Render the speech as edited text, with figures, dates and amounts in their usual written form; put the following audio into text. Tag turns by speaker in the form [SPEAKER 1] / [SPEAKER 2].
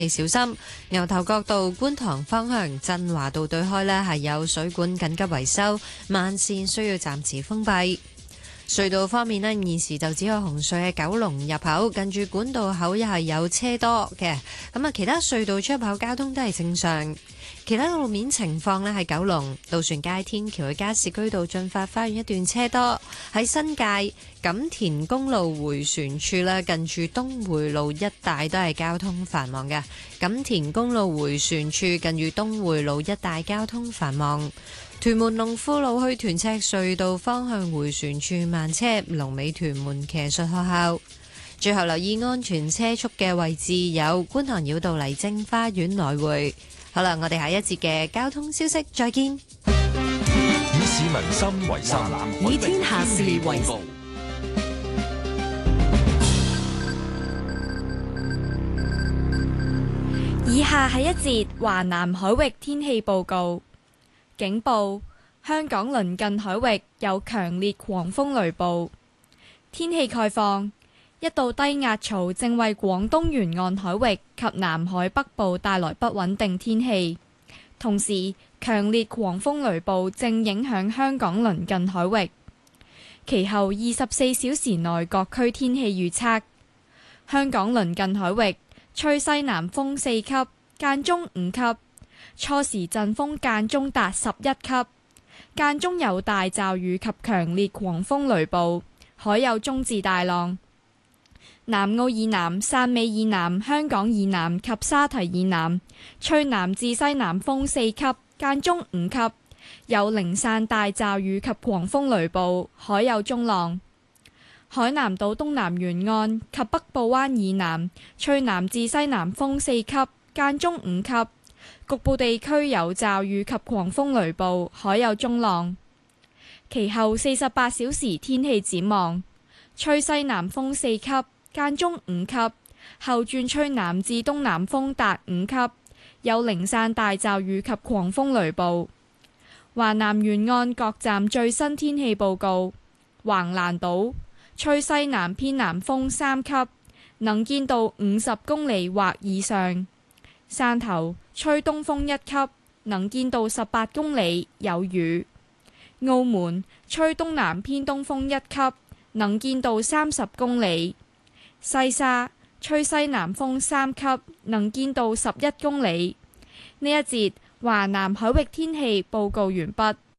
[SPEAKER 1] 小心。牛頭角道觀塘方向振華道對開呢係有水管緊急維修，慢線需要暫時封閉。隧道方面呢，現時就只有紅隧嘅九龍入口近住管道口又係有車多嘅，咁啊其他隧道出口交通都係正常。其他路面情況呢，喺九龍渡船街天橋嘅加士居道進發花園一段車多，喺新界錦田公路迴旋處呢，近住東匯路一帶都係交通繁忙嘅。錦田公路迴旋處近住東匯路一帶交通繁忙。屯門龍富路去屯赤隧道方向迴旋處慢車，龍尾屯門騎術學校。最後留意安全車速嘅位置有觀塘繞道麗晶花園來回。好啦，我哋下一節嘅交通消息再見。
[SPEAKER 2] 以市民心為心，
[SPEAKER 3] 以天下事為事。以下係一節華南海域天氣報告。警報：香港鄰近海域有強烈狂風雷暴。天氣概況：一道低壓槽正為廣東沿岸海域及南海北部帶來不穩定天氣，同時強烈狂風雷暴正影響香港鄰近海域。其後24小時內各區天氣預測：香港鄰近海域吹西南風4級，間中5級，初時陣風間中達11級，間中有大驟雨及強烈狂風雷暴，海有中至大浪。南澳以南、汕尾以南、香港以南及沙堤以南吹南至西南風4級，間中5級，有零散大驟雨及狂風雷暴，海有中浪。海南島東南沿岸及北部灣以南吹南至西南風4級，間中5級，局部地區有驟雨及狂風雷暴，海有中浪。其後48小時天氣展望：吹西南風4級，間中5級，後轉吹南至東南風達5級，有零散大驟雨及狂風雷暴。華南沿岸各站最新天氣報告：橫瀾島吹西南偏南風3級，能見度50公里或以上；汕頭吹東風1級，能見度18公里，有雨；澳門吹東南偏東風1級，能見度30公里；西沙吹西南風3級，能見度11公里。呢一節華南海域天氣報告完畢。